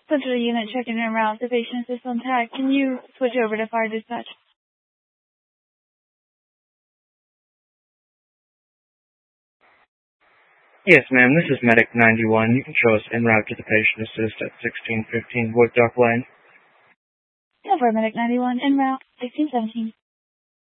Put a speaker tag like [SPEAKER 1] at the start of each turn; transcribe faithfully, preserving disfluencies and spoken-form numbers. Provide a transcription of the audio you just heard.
[SPEAKER 1] Central unit checking en route. The patient is on tag. Can you switch over to fire dispatch?
[SPEAKER 2] Yes, ma'am. This is Medic ninety-one. You can show us en route to the patient assist at sixteen fifteen Wood Duck Lane.
[SPEAKER 1] Yeah, for Medic ninety-one, en route, sixteen seventeen.